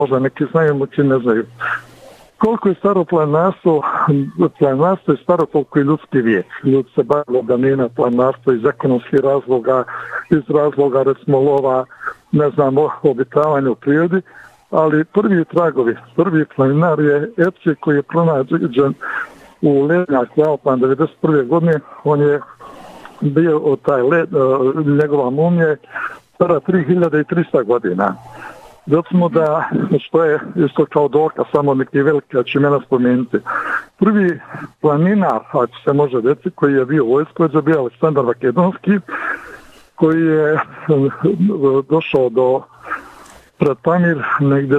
možda neki znaju, neki ne znaju. Koliko je staro planinarstvo? Planinarstvo je staro koliko je ljudski vijek. Ljudi se bavilo danina planinarstvo iz ekonomskih razloga, iz razloga recimo lova, ne znam, obitavanja u prirodi, ali prvi tragovi, prvi planinar je Epsi koji je pronađen u Lednjaku Alpan 1991. godine. On je bio od taj led, njegova mumija stara 3300 godina. Recimo da, što je isto kao dokaz, samo neki veliki, ja ću imena spomenuti. Prvi planinar, ako se može reći, koji je bio vojskovođa, bio Aleksandar Makedonski, koji je došao do pred Pamir negdje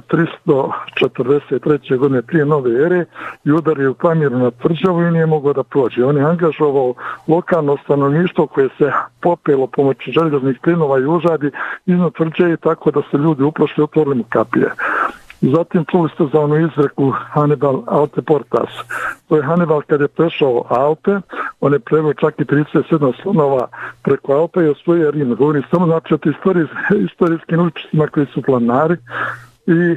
343. godine prije nove ere i udario u Pamiru na tvrđavu i nije mogao da prođe. On je angažovao lokalno stanovništvo koje se popelo pomoću željeznih plinova i užadi iznad tvrđe, tako da se ljudi uplašili, otvorili mu kapije. Zatim čuli ste za onu izreku Hannibal Alpe Portas. To je Hannibal kad je prešao Alpe, on je preveo čak i 37 slonova preko Alpe i osvojio Rim. Govorim samo znači o istorijskim učestima koji su planinari i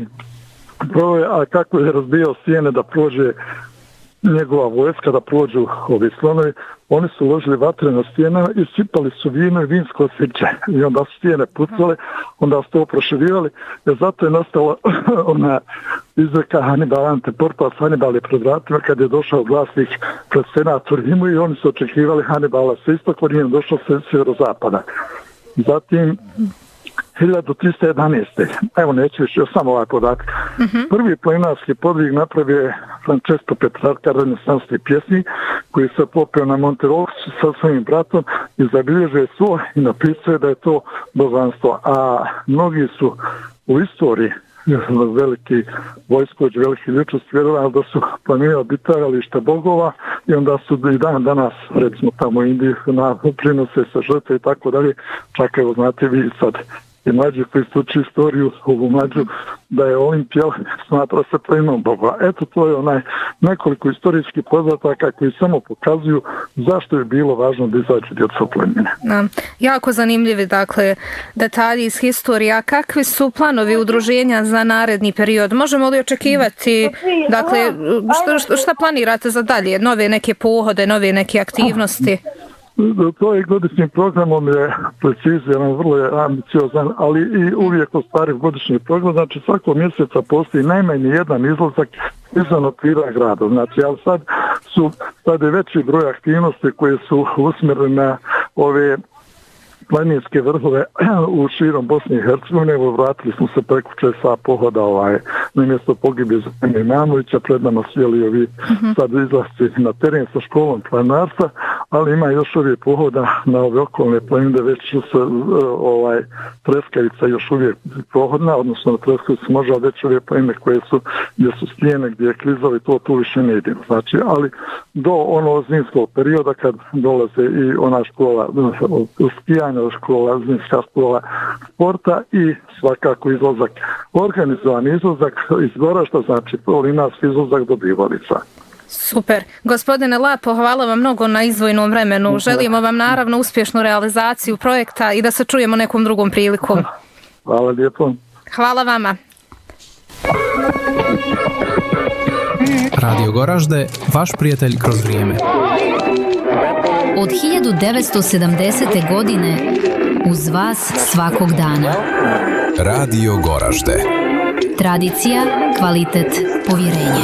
a kako je razbijao stijene da prođe njegova vojska, da prođu ovi slonovi, oni su uložili vatre na stijene i sipali su vino i vinsko sirće. I onda su stijene pucale, onda su to proširivali. I zato je nastala ona izreka Hannibal ante portas, Hannibal je pred vratima kad je došao glasnik pred senat u Rimu i oni su očekivali Hannibala sa istoka, nije došao sa sjeverozapada. Zatim 1311. Evo neću još samo ovaj podatak. Prvi planinarski podvig napravio je Francesco Petrarca, renesansni pjesnik, koji se popeo na Monte Rosa sa svojim bratom i zabilježio je svo i napisao je da je to božanstvo. A mnogi su u istoriji veliki vojskovođi, veliki ličnosti vjerovali da su planirali obitavališta bogova i onda su i danas, recimo tamo u Indiji, prinose se žrtve i tako dalje. Čak evo znate vi sad i mlađi koji su uči istoriju ovu mlađu, da je Olimpija smatra se planinom bogova. Eto, to je onaj nekoliko istorijskih podataka koji samo pokazuju zašto je bilo važno da izađe djeca planine. Jako zanimljivi, dakle, detalji iz historije. A kakvi su planovi udruženja za naredni period? Možemo li očekivati, dakle, šta planirate za dalje? Nove neke pohode, nove neke aktivnosti? To je godišnjim programom je preciziran, vrlo je ambiciozan, ali i uvijek ostvari godišnji program. Znači svakog mjeseca postoji najmanje jedan izlazak izvan okvira grada. Znači, ali sad je veći broj aktivnosti koje su usmjerene na ove planinske vrhove u širom Bosne i Hercegovine. Vratili smo se preko česa pohoda na mjesto pogibije Zemlje Imanovića, pred nama sjeli ovi sad izlasci na teren sa školom planinarstva, ali ima još uvijek pohoda na ove okolne planine, već se Treskavica još uvijek pohodna, odnosno na Treskavicu može, ali već ove planine koje su, gdje su stijene, gdje je klizovi, to tu više ne idemo. Znači, ali do ono zimskog perioda kad dolaze i ona škola skijanja, škola, zimska škola sporta i svakako izlazak, organizovan izlazak iz Goražda, znači planinarski izlazak do Bivolica. Super. Gospodine Lapo, hvala vam mnogo na izdvojenom vremenu. Želimo vam naravno uspješnu realizaciju projekta i da se čujemo nekom drugom prilikom. Hvala lijepo. Hvala vama. Radio Goražde, vaš prijatelj kroz vrijeme. Od 1970. godine uz vas svakog dana. Radio Goražde. Tradicija, kvalitet, povjerenje.